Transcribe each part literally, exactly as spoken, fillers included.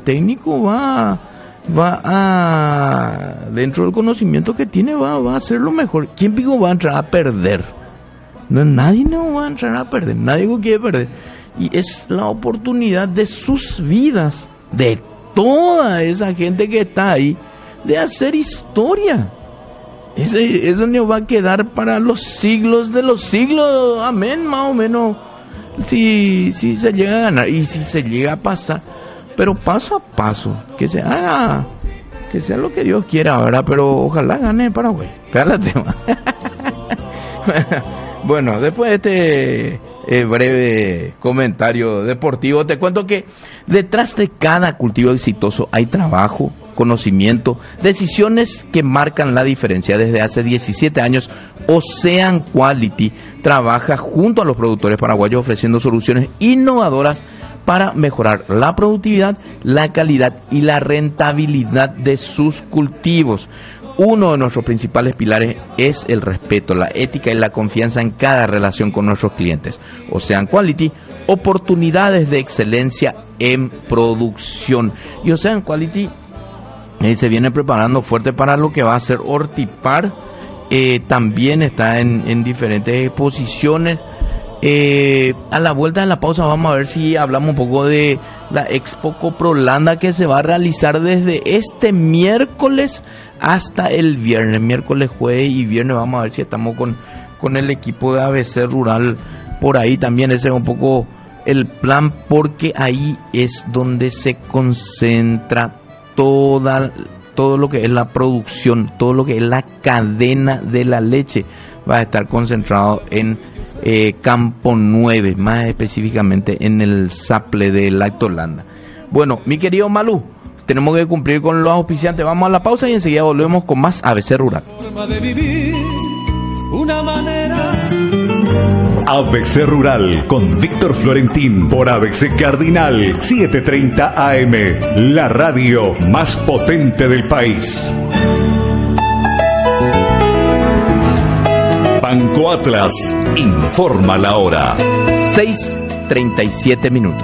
técnico va, va a, dentro del conocimiento que tiene, va, va a hacer lo mejor. ¿Quién pico va a entrar a perder? No, nadie no va a entrar a perder, nadie quiere perder. Y es la oportunidad de sus vidas, de toda esa gente que está ahí, de hacer historia. Ese, eso nos va a quedar para los siglos de los siglos, amén, más o menos, si, si se llega a ganar y si se llega a pasar, pero paso a paso, que se haga, que sea lo que Dios quiera, ¿verdad? Pero ojalá gane Paraguay, cállate. Bueno, después de este eh, breve comentario deportivo, te cuento que detrás de cada cultivo exitoso hay trabajo, conocimiento, decisiones que marcan la diferencia. Desde hace diecisiete años, Ocean Quality trabaja junto a los productores paraguayos ofreciendo soluciones innovadoras para mejorar la productividad, la calidad y la rentabilidad de sus cultivos. Uno de nuestros principales pilares es el respeto, la ética y la confianza en cada relación con nuestros clientes. Ocean Quality, oportunidades de excelencia en producción. Y Ocean Quality eh, se viene preparando fuerte para lo que va a ser Hortipar. Eh, también está en, en diferentes posiciones. Eh, a la vuelta de la pausa vamos a ver si hablamos un poco de la Expo Coprolanda, que se va a realizar desde este miércoles hasta el viernes, miércoles, jueves y viernes. Vamos a ver si estamos con, con el equipo de A B C Rural por ahí también. Ese es un poco el plan, porque ahí es donde se concentra toda, todo lo que es la producción, todo lo que es la cadena de la leche. Va a estar concentrado en eh, Campo nueve, más específicamente en el Saple de Lactolanda. Bueno, mi querido Malú, tenemos que cumplir con los auspiciantes. Vamos a la pausa y enseguida volvemos con más A B C Rural. A B C Rural con Víctor Florentín por A B C Cardinal setecientos treinta A M, la radio más potente del país. Banco Atlas informa la hora. seis treinta y siete minutos.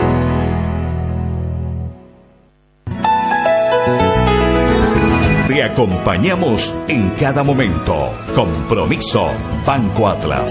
Te acompañamos en cada momento. Compromiso Banco Atlas.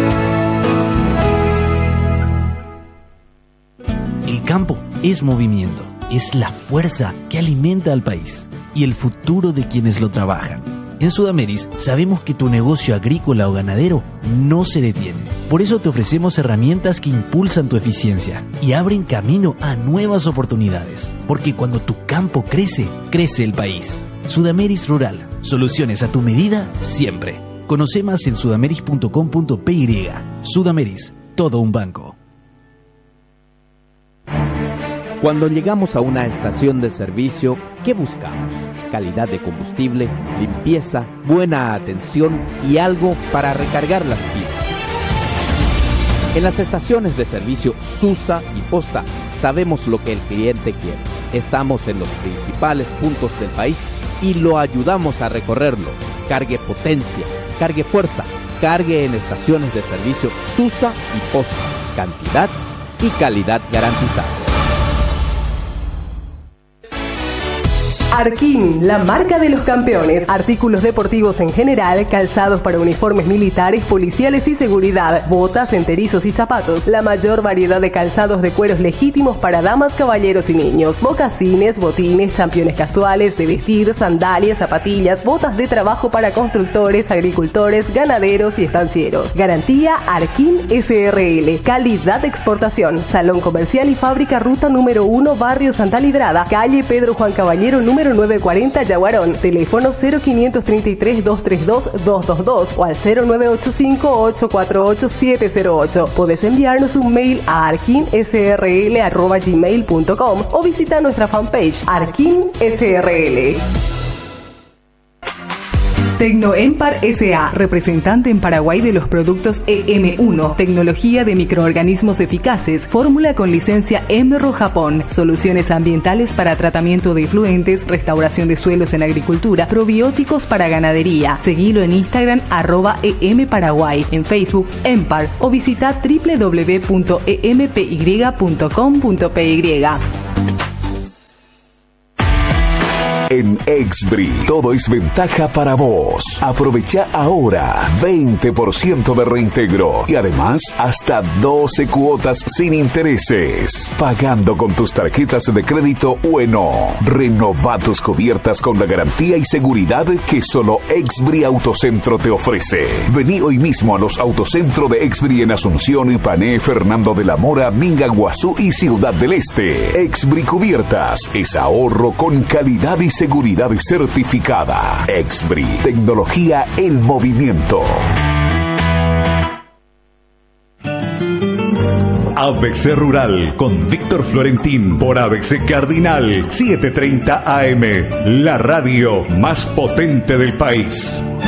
El campo es movimiento, es la fuerza que alimenta al país y el futuro de quienes lo trabajan. En Sudameris sabemos que tu negocio agrícola o ganadero no se detiene. Por eso te ofrecemos herramientas que impulsan tu eficiencia y abren camino a nuevas oportunidades. Porque cuando tu campo crece, crece el país. Sudameris Rural, soluciones a tu medida siempre. Conoce más en sudameris punto com punto pe y. Sudameris, todo un banco. Cuando llegamos a una estación de servicio, ¿qué buscamos? Calidad de combustible, limpieza, buena atención y algo para recargar las pilas. En las estaciones de servicio Susa y Posta sabemos lo que el cliente quiere. Estamos en los principales puntos del país y lo ayudamos a recorrerlo. Cargue potencia, cargue fuerza, cargue en estaciones de servicio Susa y Posta. Cantidad y calidad garantizadas. Arquín, la marca de los campeones. Artículos deportivos en general, calzados para uniformes militares, policiales y seguridad, botas, enterizos y zapatos. La mayor variedad de calzados de cueros legítimos para damas, caballeros y niños. Mocasines, botines, championes casuales, de vestir, sandalias, zapatillas, botas de trabajo para constructores, agricultores, ganaderos y estancieros. Garantía Arquín S R L. Calidad de exportación. Salón comercial y fábrica, ruta número uno, barrio Santa Librada, calle Pedro Juan Caballero, número nueve cuarenta, Yaguarón. Teléfono cero quinientos treinta y tres, doscientos treinta y dos, doscientos veintidós o al cero nueve ocho cinco, ocho cuatro ocho, siete cero ocho. Podés enviarnos un mail a arquin s r l arroba gmail punto com o visita nuestra fanpage Arquín S R L. Tecnoempar S A, representante en Paraguay de los productos E M uno, tecnología de microorganismos eficaces, fórmula con licencia Emerro Japón, soluciones ambientales para tratamiento de efluentes, restauración de suelos en agricultura, probióticos para ganadería. Seguilo en Instagram arroba emparaguay, en Facebook Empar o visita doble u doble u doble u punto e m p y punto com punto p y. En Exbri, todo es ventaja para vos. Aprovecha ahora veinte por ciento de reintegro y además hasta doce cuotas sin intereses. Pagando con tus tarjetas de crédito Ueno. Renova tus cubiertas con la garantía y seguridad que solo Exbri Autocentro te ofrece. Vení hoy mismo a los Autocentro de Exbri en Asunción, Ipané, Fernando de la Mora, Mingaguazú y Ciudad del Este. Exbri Cubiertas es ahorro con calidad y seguridad certificada. Exbri, tecnología en movimiento. A B C Rural con Víctor Florentín por A B C Cardinal setecientos treinta A M, la radio más potente del país.